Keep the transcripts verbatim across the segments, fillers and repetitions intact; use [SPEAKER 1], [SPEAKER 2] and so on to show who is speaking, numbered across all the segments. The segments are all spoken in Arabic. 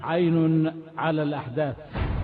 [SPEAKER 1] عين على الأحداث.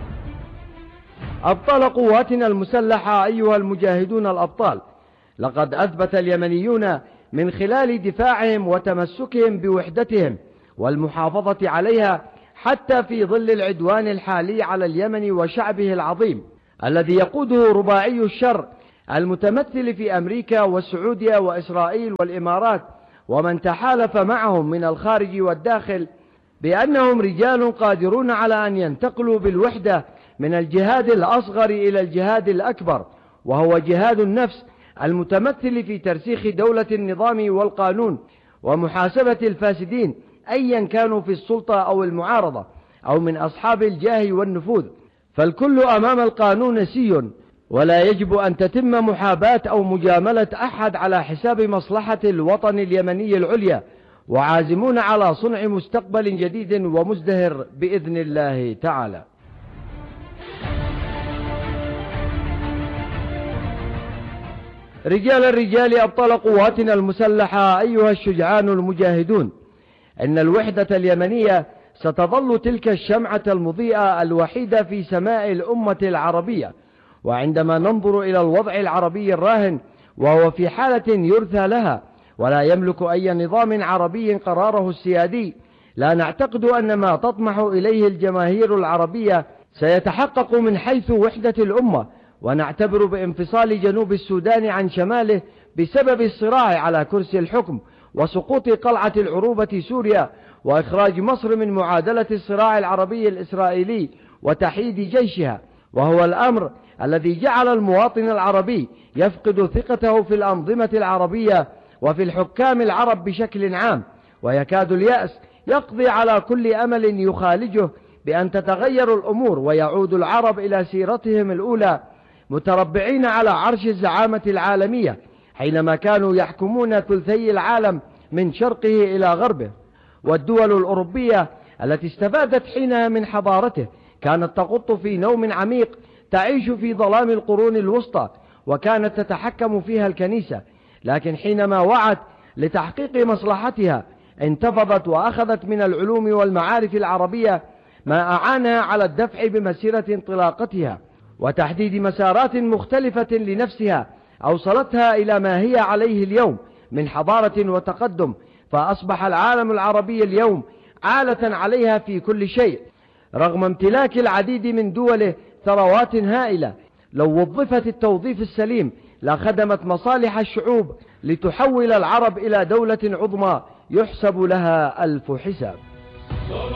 [SPEAKER 2] أبطال قواتنا المسلحة أيها المجاهدون الأبطال، لقد أثبت اليمنيون من خلال دفاعهم وتمسكهم بوحدتهم والمحافظة عليها حتى في ظل العدوان الحالي على اليمن وشعبه العظيم الذي يقوده رباعي الشر المتمثل في أمريكا والسعودية وإسرائيل والإمارات ومن تحالف معهم من الخارج والداخل، بأنهم رجال قادرون على أن ينتقلوا بالوحدة من الجهاد الأصغر إلى الجهاد الأكبر، وهو جهاد النفس المتمثل في ترسيخ دولة النظام والقانون ومحاسبة الفاسدين أيا كانوا في السلطة أو المعارضة أو من أصحاب الجاه والنفوذ، فالكل أمام القانون سي، ولا يجب أن تتم محاباة أو مجاملة أحد على حساب مصلحة الوطن اليمني العليا، وعازمون على صنع مستقبل جديد ومزدهر بإذن الله تعالى. رجال الرجال أبطال قواتنا المسلحة أيها الشجعان المجاهدون، إن الوحدة اليمنية ستظل تلك الشمعة المضيئة الوحيدة في سماء الأمة العربية، وعندما ننظر إلى الوضع العربي الراهن وهو في حالة يرثى لها ولا يملك أي نظام عربي قراره السيادي، لا نعتقد أن ما تطمح إليه الجماهير العربية سيتحقق من حيث وحدة الأمة، ونعتبر بانفصال جنوب السودان عن شماله بسبب الصراع على كرسي الحكم وسقوط قلعة العروبة سوريا وإخراج مصر من معادلة الصراع العربي الإسرائيلي وتحييد جيشها، وهو الأمر الذي جعل المواطن العربي يفقد ثقته في الأنظمة العربية وفي الحكام العرب بشكل عام، ويكاد اليأس يقضي على كل أمل يخالجه بأن تتغير الأمور ويعود العرب إلى سيرتهم الأولى متربعين على عرش الزعامة العالمية حينما كانوا يحكمون ثلثي العالم من شرقه إلى غربه. والدول الأوروبية التي استفادت حينها من حضارته كانت تغط في نوم عميق تعيش في ظلام القرون الوسطى، وكانت تتحكم فيها الكنيسة، لكن حينما وعت لتحقيق مصلحتها انتفضت وأخذت من العلوم والمعارف العربية ما أعانها على الدفع بمسيرة انطلاقتها وتحديد مسارات مختلفة لنفسها أوصلتها إلى ما هي عليه اليوم من حضارة وتقدم، فأصبح العالم العربي اليوم عالة عليها في كل شيء رغم امتلاك العديد من دوله ثروات هائلة لو وظفت التوظيف السليم لخدمت مصالح الشعوب لتحول العرب إلى دولة عظمى يحسب لها ألف حساب.